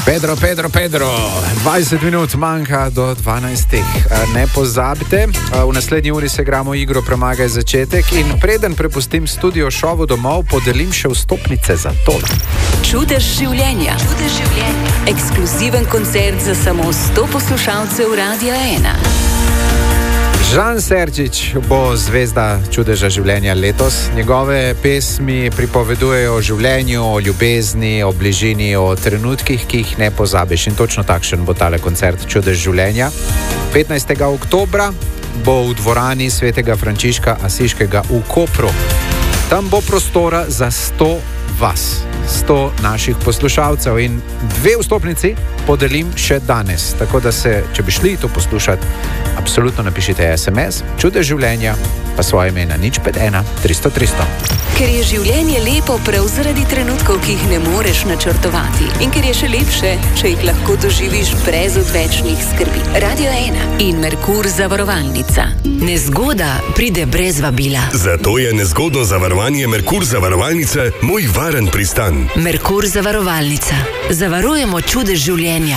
Pedro, 20 minut manjka do 12. Ne pozabite, v naslednji uri se igramo igro Premagaj začetek in preden prepustim studio šovu domov, podelim še vstopnice za to. Čudež življenja. Ekskluziven koncert za samo 100 poslušalcev Radia 1. Žan Serčič bo zvezda Čudeža življenja letos. Njegove pesmi pripovedujejo o življenju, o ljubezni, o bližini, o trenutkih, ki jih ne pozabiš. In točno takšen bo tale koncert Čudež življenja. 15. oktobra bo v dvorani Svetega Frančiška Asiškega v Kopru. Tam bo prostora za 100 vas, 100 naših poslušalcev in 2 vstopnici podelim še danes. Tako da se, če bi šli to poslušati, absolutno napišite SMS, Čudež življenja, pa svoje ime na 051 300 300. Ker je življenje lepo prav zaradi trenutkov, ki jih ne moreš načrtovati. In ker je še lepše, če jih lahko doživiš brez odvečnih skrbi. Radio 1 in Merkur zavarovalnica. Nezgoda pride brez vabila. Zato je nezgodno zavarovanje Merkur zavarovalnice moj varen pristan. Merkur zavarovalnica. Zavarujemo čudež življenja.